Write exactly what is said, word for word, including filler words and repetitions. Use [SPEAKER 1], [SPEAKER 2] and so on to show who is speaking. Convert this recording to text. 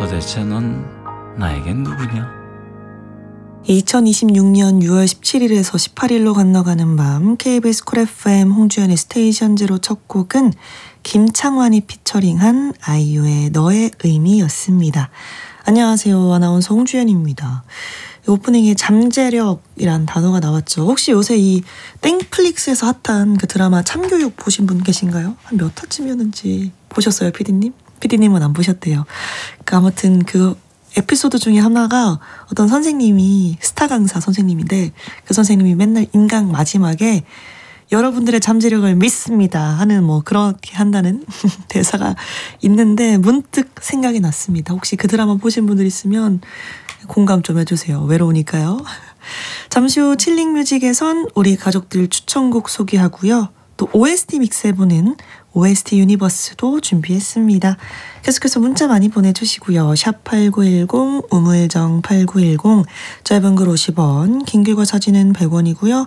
[SPEAKER 1] 도대체 넌 나에겐 누구냐?
[SPEAKER 2] 이천이십육년 유월 십칠일에서 십팔일로 건너가는 밤 케이비에스 쿨 에프엠 홍주연의 스테이션 제로 첫 곡은 김창완이 피처링한 아이유의 너의 의미였습니다. 안녕하세요. 아나운서 홍주연입니다. 오프닝에 잠재력이란 단어가 나왔죠. 혹시 요새 이 땡플릭스에서 핫한 그 드라마 참교육 보신 분 계신가요? 한 몇 화쯤이었는지 보셨어요, 피디님? 피디님은 안 보셨대요. 그 아무튼 그 에피소드 중에 하나가 어떤 선생님이 스타 강사 선생님인데 그 선생님이 맨날 인강 마지막에 여러분들의 잠재력을 믿습니다 하는 뭐 그렇게 한다는 대사가 있는데 문득 생각이 났습니다. 혹시 그 드라마 보신 분들 있으면 공감 좀 해주세요. 외로우니까요. 잠시 후 칠링뮤직에선 우리 가족들 추천곡 소개하고요. 또 오에스티 믹스해보는 오에스티 유니버스도 준비했습니다. 계속해서 문자 많이 보내주시고요. 샵 팔구일공, 우물정 팔구일공, 짧은 글 오십 원, 긴 글과 사진은 백 원이고요.